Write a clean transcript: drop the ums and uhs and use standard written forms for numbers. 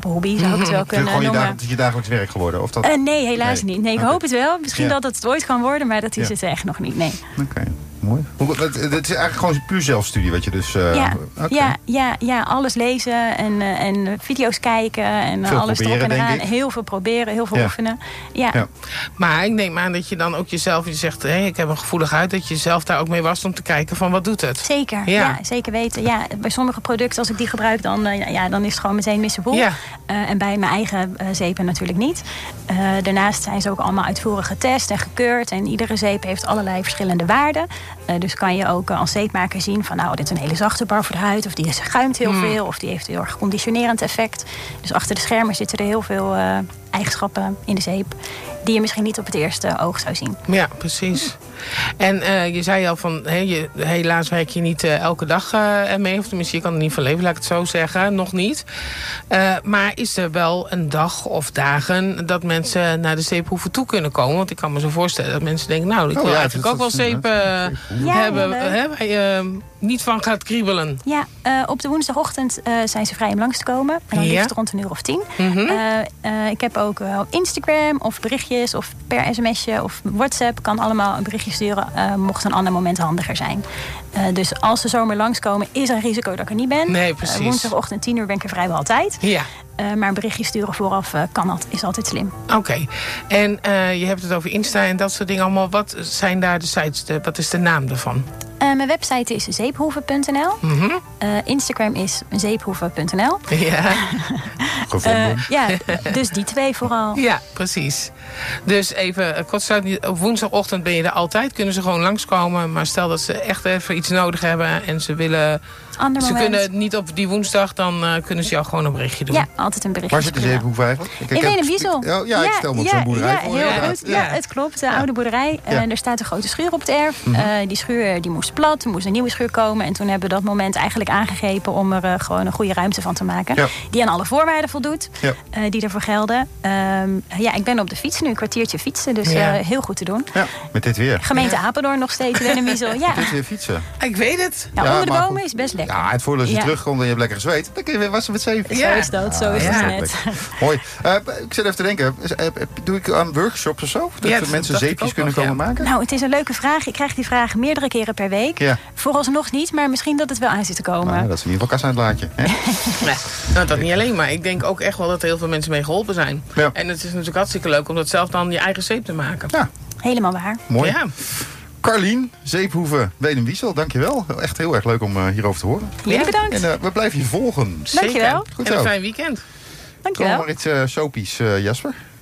hobby zou ik het wel kunnen noemen. Het is je dagelijks werk geworden? Of dat... Nee, helaas niet. Nee, ik hoop het wel. Misschien dat het ooit kan worden, maar dat is het echt nog niet. Nee. Oké. Mooi. Het is eigenlijk gewoon puur zelfstudie wat je dus... Ja, alles lezen en video's kijken en veel alles erop en eraan. denk ik. Heel veel proberen, heel veel oefenen. Ja. Maar ik neem aan dat je dan ook jezelf, je zegt, ik heb een gevoelige huid, dat je zelf daar ook mee was om te kijken van wat doet het? Zeker, ja zeker weten. Ja, bij sommige producten, als ik die gebruik, dan is het gewoon meteen missenboel. Ja. En bij mijn eigen zeepen natuurlijk niet. Daarnaast zijn ze ook allemaal uitvoerig getest en gekeurd. En iedere zeep heeft allerlei verschillende waarden. Dus kan je ook als zeepmaker zien van dit is een hele zachte bar voor de huid. Of die schuimt heel veel. Of die heeft heel erg conditionerend effect. Dus achter de schermen zitten er heel veel eigenschappen in de zeep die je misschien niet op het eerste oog zou zien. Ja, precies. En je zei al van, helaas werk je niet elke dag ermee. Of tenminste, je kan er niet van leven, laat ik het zo zeggen. Nog niet. Maar is er wel een dag of dagen dat mensen naar de zeephoeven toe kunnen komen? Want ik kan me zo voorstellen dat mensen denken, ik wil eigenlijk ook wel zeep hebben. Waar je niet van gaat kriebelen. Ja, op de woensdagochtend zijn ze vrij om langs te komen. En dan liefst rond 1:10. Ik heb ook op Instagram of berichtjes of per sms'je of WhatsApp kan allemaal een berichtje sturen. Mocht een ander moment handiger zijn. Dus als ze zomaar langskomen, is er een risico dat ik er niet ben. Nee, precies. Woensdagochtend 10:00 ben ik er vrijwel altijd. Ja. Maar een berichtje sturen vooraf is altijd slim. Oké. En je hebt het over Insta en dat soort dingen allemaal. Wat zijn daar de sites? Wat is de naam ervan? Mijn website is zeephoeven.nl. Instagram is zeephoeven.nl. Ja. Gevonden. Dus die twee vooral. Ja, precies. Dus even kortsluitend, op woensdagochtend ben je er altijd. Kunnen ze gewoon langskomen. Maar stel dat ze echt even iets nodig hebben en ze willen... Ze kunnen niet op die woensdag, dan kunnen ze jou gewoon een berichtje doen. Ja, altijd een berichtje. Waar zit de zeephoeve eigenlijk? In Weenenwiesel. Ik stel me op zo'n boerderij voor. Heel goed. Ja, het klopt. De oude boerderij. Er staat een grote schuur op het erf. Die schuur die moest plat. Er moest een nieuwe schuur komen. En toen hebben we dat moment eigenlijk aangegrepen om er gewoon een goede ruimte van te maken. Ja. Die aan alle voorwaarden voldoet. Ja. Die ervoor gelden. Ik ben op de fiets nu. Een kwartiertje fietsen. Dus heel goed te doen. Ja, met dit weer. Gemeente Apeldoorn nog steeds. Weenenwiesel. Ja. Met dit weer fietsen. Ik weet het. Onder de bomen is best lekker. Ja, het voordeel als je terugkomt en je hebt lekker gezweet, dan kun je weer wassen met zeep. Ja. Zo is dat, zo is het net. Mooi. Ik zit even te denken, doe ik aan workshops of zo? Dat mensen zeepjes kunnen komen maken? Nou, het is een leuke vraag. Ik krijg die vraag meerdere keren per week. Ja. Vooralsnog niet, maar misschien dat het wel aan zit te komen. Nou, dat is in ieder geval kas aan het laadje. Nee, dat niet alleen, maar ik denk ook echt wel dat er heel veel mensen mee geholpen zijn. Ja. En het is natuurlijk hartstikke leuk om dat zelf dan je eigen zeep te maken. Ja. Helemaal waar. Mooi. Ja. Carlien, Zeephoeven, Weenenwiesel, dankjewel. Echt heel erg leuk om hierover te horen. Jullie bedankt. En we blijven je volgen. Dankjewel. Goed zo. En een fijn weekend. Dankjewel. Kom maar iets soapies, Jasper.